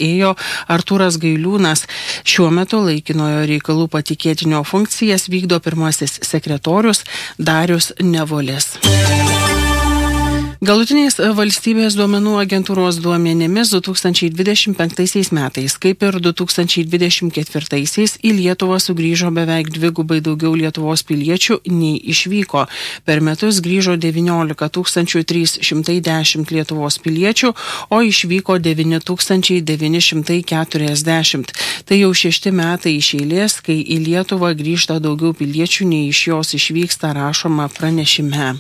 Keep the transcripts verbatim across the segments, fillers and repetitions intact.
ėjo Artūras Gailiūnas. Šiuo metu laikinojo reikalų patikėtinio funkcijas vykdo pirmasis sekretorius Darius Nevolis. Galutiniais valstybės duomenų agentūros duomenimis du tūkstančiai dvidešimt penktaisiais metais, kaip ir du tūkstančiai dvidešimt ketvirtaisiais, į Lietuvą sugrįžo beveik dvigubai daugiau Lietuvos piliečių nei išvyko. Per metus grįžo devyniolika tūkstančių trys šimtai dešimt Lietuvos piliečių, o išvyko devyni tūkstančiai devyni šimtai keturiasdešimt. Tai jau šešti metai iš eilės, kai į Lietuvą grįžta daugiau piliečių nei iš jos išvyksta, rašoma pranešime.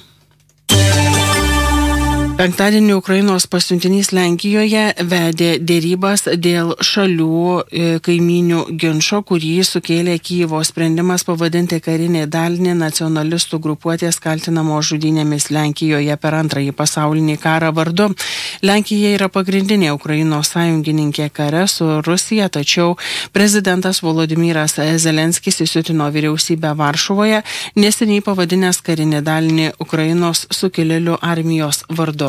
Penktadienį Ukrainos pasiuntinys Lenkijoje vedė dėrybas dėl šalių kaimynių ginčo, kurį sukėlė Kyjivo sprendimas pavadinti karinį dalinį nacionalistų grupuotės kaltinamo žudynėmis Lenkijoje per antrąjį pasaulinį karą vardu. Lenkija yra pagrindinė Ukrainos sąjungininkė kare su Rusija, tačiau prezidentas Volodymyras Zelenskis įsiutino vyriausybę Varšuvoje, neseniai pavadinęs karinį dalinį Ukrainos sukilėlių armijos vardu.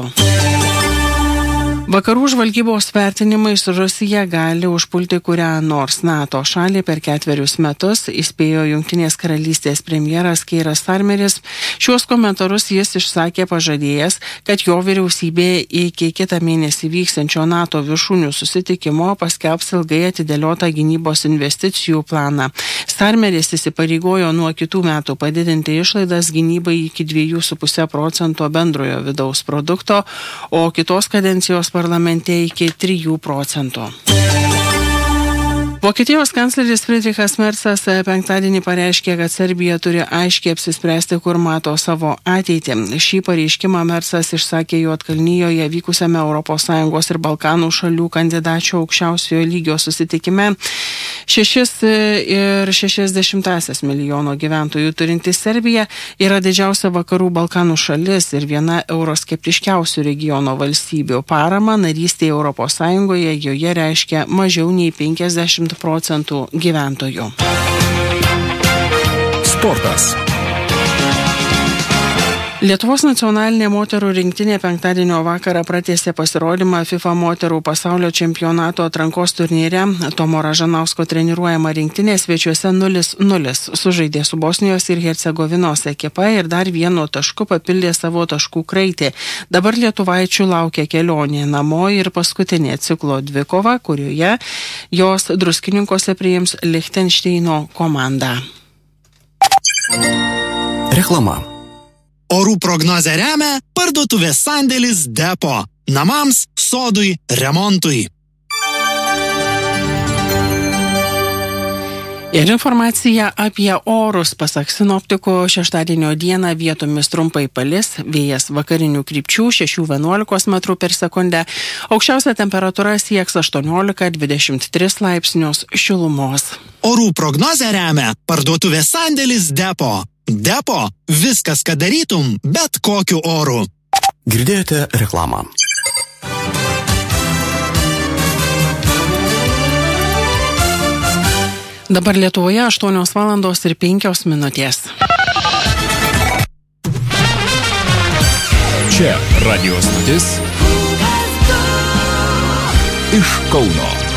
Vakarų žvalgybos vertinimais Rusija gali užpulti kurią nors NATO šalį per ketverius metus, įspėjo Jungtinės karalystės premjeras Keiras Starmeris. Šiuos komentarus jis išsakė pažadėjęs, kad jo vyriausybė iki kitą mėnesį vyksiančio NATO viršūnių susitikimo paskelbs ilgai atidėliotą gynybos investicijų planą. Starmeris įsipareigojo nuo kitų metų padidinti išlaidas gynybai iki dviejų su puse procento bendrojo vidaus produkto, o kitos kadencijos parlamente iki trijų procentų. Vokietijos kancleris Friedrichas Merzas penktadienį pareiškė, kad Serbija turi aiškiai apsispręsti, kur mato savo ateitį. Šį pareiškimą Merzas išsakė Juodkalnijoje vykusiame Europos Sąjungos ir Balkanų šalių kandidačių aukščiausiojo lygio susitikime. Šešis ir šešiasdešimtąsias milijono gyventojų turinti Serbija yra didžiausia vakarų Balkanų šalis ir viena euroskeptiškiausių regiono valstybių. Parama narystė Europos Sąjungoje joje reiškia mažiau nei penkiasdešimt procentų gyventojų. Sportas. Lietuvos nacionalinė moterų rinktinė penktadienio vakarą pratęsė pasirodymą FIFA moterų pasaulio čempionato atrankos turnyre. Tomo Ražanausko treniruojama rinktinė svečiuose nulis nulis sužaidė su Bosnijos ir Hercegovinos ekipa ir dar vienu tašku papildė savo taškų kraitį. Dabar lietuvaičių laukia kelionė namo ir paskutinė ciklo dvikova, kurioje jos Druskininkuose priims Lichtenšteino komandą. Reklama. Orų prognozę remia parduotuvės sandėlis Depo. Namams, sodui, remontui. Ir informacija apie orus. Pasak sinoptikų, šeštadienio dieną vietomis trumpai palis, vėjas vakarinių krypčių šeši vienuolika metrų per sekundę. Aukščiausia temperatūra sieks aštuoniolika dvidešimt tris laipsnius šilumos. Orų prognozę remia parduotuvės sandėlis Depo. Depo – viskas, ką darytum, bet kokiu oru. Girdėjote reklamą. Dabar Lietuvoje aštuonios valandos ir penkios minutės. Čia radio stotis iš Kauno.